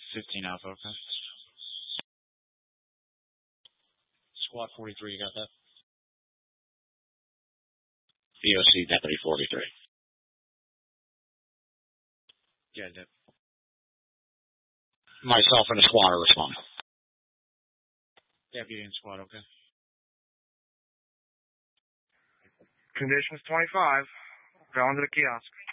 15 Alpha, okay. Squad 43, you got that? VOC Deputy 43. Yeah, Dep. Myself and a squad are responding. Deputy and squad, okay. Conditions 25. Going to the kiosk.